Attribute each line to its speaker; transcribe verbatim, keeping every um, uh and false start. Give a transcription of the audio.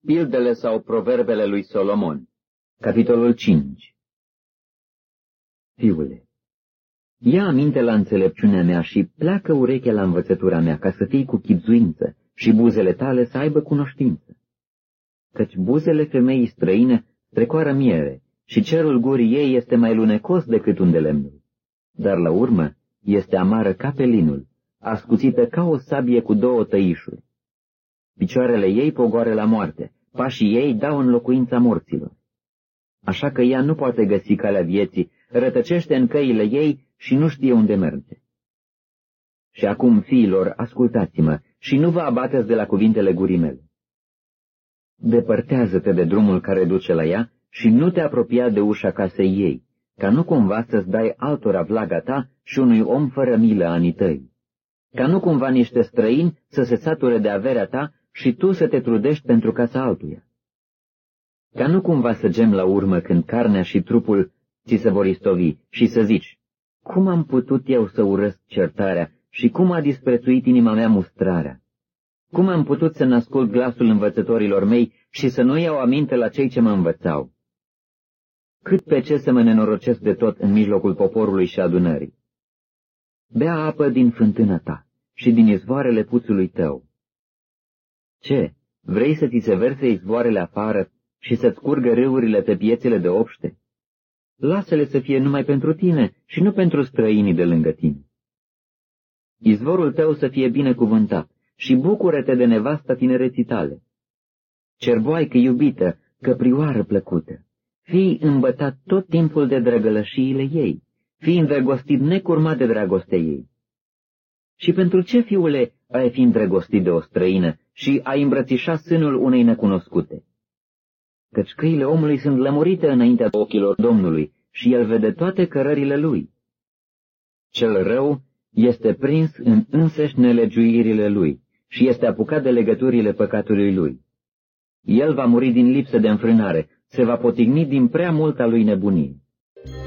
Speaker 1: Pildele sau proverbele lui Solomon. Capitolul cinci. Fiule, ia aminte la înțelepciunea mea și pleacă urechea la învățătura mea, ca să fii cu chibzuință și buzele tale să aibă cunoștință. Căci buzele femeii străine strecoară miere și cerul gurii ei este mai lunecos decât un de lemnul, dar la urmă este amară ca pelinul, ascuțită ca o sabie cu două tăișuri. Picioarele ei pogoară la moarte, pașii ei dau în locuința morților. Așa că ea nu poate găsi calea vieții, rătăcește în căile ei și nu știe unde merge. Și acum, fiilor, ascultați-mă și nu vă abateți de la cuvintele gurii mele. Depărtează-te de drumul care duce la ea și nu te apropia de ușa casei ei, ca nu cumva să-ți dai altora vlaga ta și unui om fără milă anii tăi. Ca nu cumva niște străini să se sature de averea ta și tu să te trudești pentru casa altuia. Ca nu cumva să gem la urmă când carnea și trupul ți se vor istovi și să zici, cum am putut eu să urăsc certarea și cum a disprețuit inima mea mustrarea? Cum am putut să n-ascult glasul învățătorilor mei și să nu iau aminte la cei ce mă învățau? Cât pe ce să mă nenorocesc de tot în mijlocul poporului și adunării? Bea apă din fântâna ta și din izvoarele puțului tău. Ce, vrei să ți se verse izvoarele afară și să-ți curgă râurile pe piețele de obște? Lasă-le să fie numai pentru tine și nu pentru străinii de lângă tine. Izvorul tău să fie binecuvântat și bucură-te de nevasta tinereții tale. Cerboaică iubită, căprioară plăcută, fii îmbătat tot timpul de drăgălășiile ei, fii îndrăgostit necurmat de dragostea ei. Și pentru ce, fiule, ai fi îndrăgostit de o străină și ai îmbrățișa sânul unei necunoscute? Căci căile omului sunt lămurite înaintea ochilor Domnului și el vede toate cărările lui. Cel rău este prins în însăși nelegiuirile lui și este apucat de legăturile păcatului lui. El va muri din lipsă de înfrânare, se va potigni din prea multa lui nebunie.